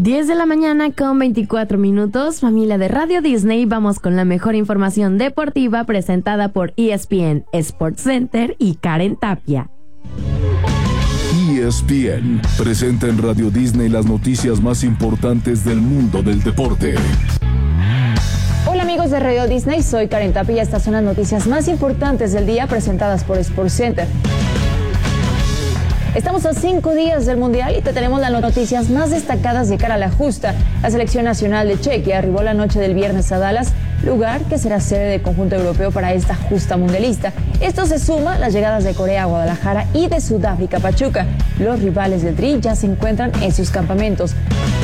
10 de la mañana con 24 minutos, familia de Radio Disney, vamos con la mejor información deportiva presentada por ESPN, Sports Center y Karen Tapia. ESPN presenta en Radio Disney las noticias más importantes del mundo del deporte. Hola amigos de Radio Disney, soy Karen Tapia y estas son las noticias más importantes del día presentadas por Sports Center. Estamos a 5 días del Mundial y te tenemos las noticias más destacadas de cara a la justa. La selección nacional de Chequia arribó la noche del viernes a Dallas, lugar que será sede del conjunto europeo para esta justa mundialista. Esto se suma a las llegadas de Corea a Guadalajara y de Sudáfrica a Pachuca. Los rivales del Tri ya se encuentran en sus campamentos.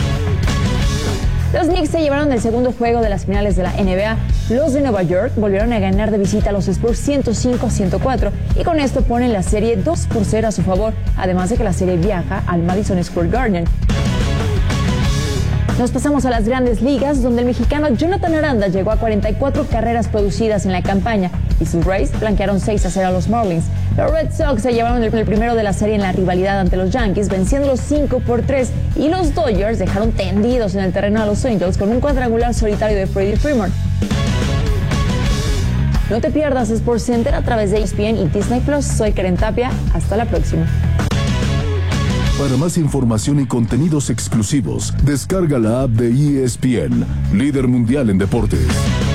Los Knicks se llevaron el segundo juego de las finales de la NBA. Los de Nueva York volvieron a ganar de visita a los Spurs 105-104 y con esto ponen la serie 2-0 a su favor, además de que la serie viaja al Madison Square Garden. Nos pasamos a las grandes ligas, donde el mexicano Jonathan Aranda llegó a 44 carreras producidas en la campaña y sus Rays blanquearon 6-0 a los Marlins. Los Red Sox se llevaron el primero de la serie en la rivalidad ante los Yankees, venciéndolos 5-3, y los Dodgers dejaron tendidos en el terreno a los Angels con un cuadrangular solitario de Freddie Freeman. No te pierdas Sports Center a través de ESPN y Disney Plus. Soy Karen Tapia. Hasta la próxima. Para más información y contenidos exclusivos, descarga la app de ESPN, líder mundial en deportes.